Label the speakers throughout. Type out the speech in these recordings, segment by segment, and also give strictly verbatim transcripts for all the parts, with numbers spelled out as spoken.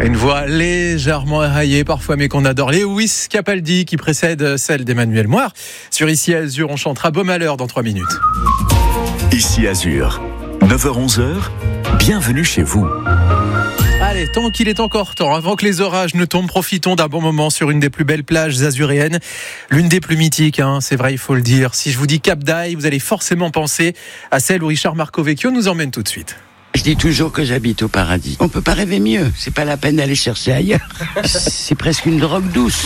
Speaker 1: Une voix légèrement éraillée parfois, mais qu'on adore. Lewis Capaldi qui précède celle d'Emmanuel Moire. Sur Ici Azur, on chantera Beau Malheur dans trois minutes.
Speaker 2: Ici Azur, neuf heures onze, bienvenue chez vous.
Speaker 1: Allez, tant qu'il est encore temps, avant que les orages ne tombent, profitons d'un bon moment sur une des plus belles plages azuréennes, l'une des plus mythiques, hein, c'est vrai, il faut le dire. Si je vous dis Cap d'Aille, vous allez forcément penser à celle où Richard Marcovecchio nous emmène tout de suite.
Speaker 3: Je dis toujours que j'habite au paradis. On peut pas rêver mieux. C'est pas la peine d'aller chercher ailleurs. C'est presque une drogue douce.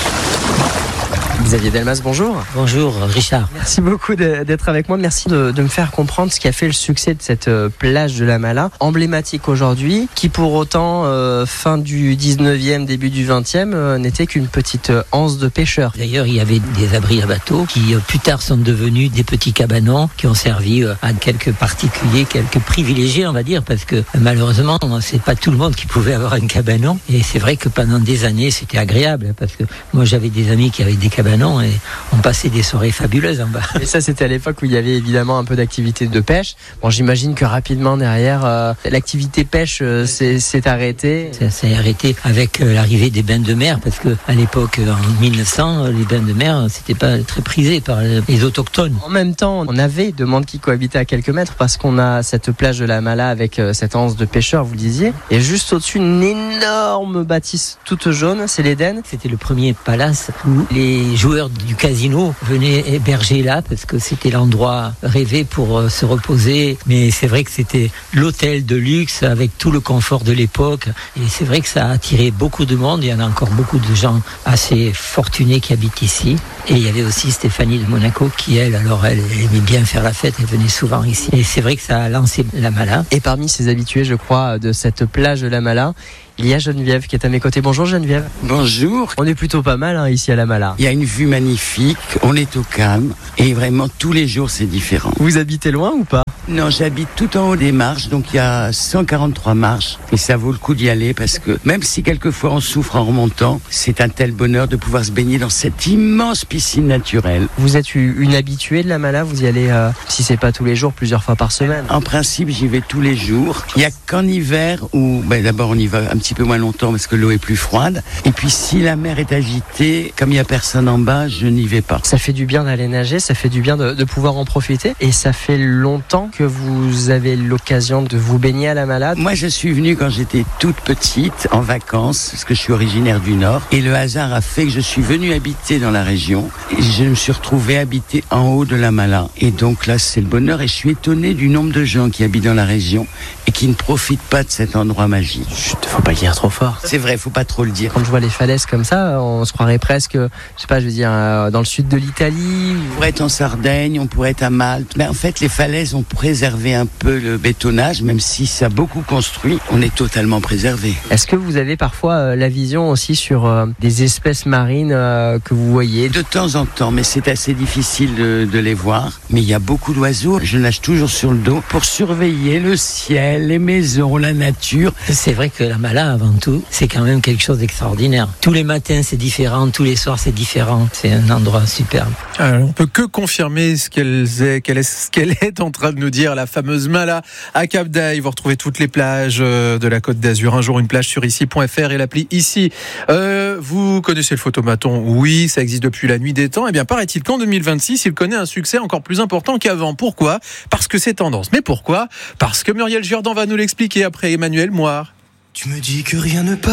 Speaker 4: Xavier Delmas, bonjour.
Speaker 5: Bonjour Richard.
Speaker 4: Merci beaucoup de, d'être avec moi. Merci de, de me faire comprendre ce qui a fait le succès de cette euh, plage de la Mala, emblématique aujourd'hui, qui pour autant, euh, fin du dix-neuvième, début du vingtième, euh, n'était qu'une petite euh, anse de pêcheurs.
Speaker 5: D'ailleurs, il y avait des abris à bateaux qui euh, plus tard sont devenus des petits cabanons qui ont servi euh, à quelques particuliers, quelques privilégiés, on va dire, parce que euh, malheureusement, c'est pas tout le monde qui pouvait avoir un cabanon. Et c'est vrai que pendant des années, c'était agréable, parce que moi, j'avais des amis qui avaient des cabanons et on passait des soirées fabuleuses en bas.
Speaker 4: Et ça, c'était à l'époque où il y avait évidemment un peu d'activité de pêche. Bon, j'imagine que rapidement derrière, euh, l'activité pêche euh, s'est, s'est arrêtée.
Speaker 5: Ça s'est arrêté avec euh, l'arrivée des bains de mer, parce que à l'époque, euh, en mille neuf cents, les bains de mer, c'était pas très prisé par les autochtones.
Speaker 4: En même temps, on avait deux mondes qui cohabitaient à quelques mètres, parce qu'on a cette plage de la Mala avec euh, cette anse de pêcheurs, vous le disiez, et juste au-dessus, une énorme bâtisse toute jaune, c'est l'Éden.
Speaker 5: C'était le premier palace où les joueurs du casino venaient héberger là parce que c'était l'endroit rêvé pour euh, se reposer. Mais c'est vrai que c'était l'hôtel de luxe avec tout le confort de l'époque. Et c'est vrai que ça a attiré beaucoup de monde. Il y en a encore beaucoup de gens assez fortunés qui habitent ici. Et il y avait aussi Stéphanie de Monaco qui, elle, alors elle aimait bien faire la fête. Elle venait souvent ici. Et c'est vrai que ça a lancé la Mala.
Speaker 4: Et parmi ces habitués, je crois, de cette plage de la Mala, il y a Geneviève qui est à mes côtés. Bonjour Geneviève.
Speaker 3: Bonjour.
Speaker 4: On est plutôt pas mal hein, ici à la Mala.
Speaker 3: Il y a une vue magnifique, on est au calme et vraiment tous les jours c'est différent.
Speaker 4: Vous habitez loin ou pas ?
Speaker 3: Non, j'habite tout en haut des marches, donc il y a cent quarante-trois marches et ça vaut le coup d'y aller parce que même si quelquefois on souffre en remontant, c'est un tel bonheur de pouvoir se baigner dans cette immense piscine naturelle.
Speaker 4: Vous êtes une habituée de la Mala, vous y allez, euh, si c'est pas tous les jours, plusieurs fois par semaine ?
Speaker 3: En principe, j'y vais tous les jours. Il n'y a qu'en hiver où, ben, d'abord on y va un petit peu moins longtemps parce que l'eau est plus froide. Et puis si la mer est agitée, comme il n'y a personne en bas, je n'y vais pas.
Speaker 4: Ça fait du bien d'aller nager, ça fait du bien de, de pouvoir en profiter. Et ça fait longtemps que vous avez l'occasion de vous baigner à la Mala.
Speaker 3: Moi, je suis venue quand j'étais toute petite, en vacances, parce que je suis originaire du Nord. Et le hasard a fait que je suis venue habiter dans la région. Et je me suis retrouvée habiter en haut de la Mala. Et donc là, c'est le bonheur. Et je suis étonné du nombre de gens qui habitent dans la région et qui ne profitent pas de cet endroit magique.
Speaker 4: Chut, faut pas le dire trop fort.
Speaker 3: C'est vrai, faut pas trop le dire.
Speaker 4: Quand je vois les falaises comme ça, on se croirait presque, je sais pas, je veux dire, dans le sud de l'Italie.
Speaker 3: On pourrait être en Sardaigne, on pourrait être à Malte. Mais en fait, les falaises ont préservé un peu le bétonnage, même si ça a beaucoup construit, on est totalement préservé.
Speaker 4: Est-ce que vous avez parfois euh, la vision aussi sur euh, des espèces marines euh, que vous voyez ?
Speaker 3: De temps en temps, mais c'est assez difficile de, de les voir. Mais il y a beaucoup d'oiseaux. Je nage toujours sur le dos pour surveiller le ciel, les maisons, la nature.
Speaker 5: C'est vrai que la Mala, avant tout, c'est quand même quelque chose d'extraordinaire. Tous les matins, c'est différent. Tous les soirs, c'est différent. C'est un endroit superbe.
Speaker 1: Alors, on peut que confirmer ce qu'elle est, qu'elle est, ce qu'elle est en train de nous dire, la fameuse Mala à Cap d'Aille. Vous retrouvez toutes les plages de la Côte d'Azur. Un jour, une plage sur ici point f r et l'appli Ici. Euh, vous connaissez le photomaton ? Oui, ça existe depuis la nuit des temps. Eh bien, paraît-il qu'en deux mille vingt-six, il connaît un succès encore plus important qu'avant. Pourquoi ? Parce que c'est tendance. Mais pourquoi ? Parce que Muriel Jourdan va nous l'expliquer après Emmanuel Moire.
Speaker 6: Tu me dis que rien ne passe.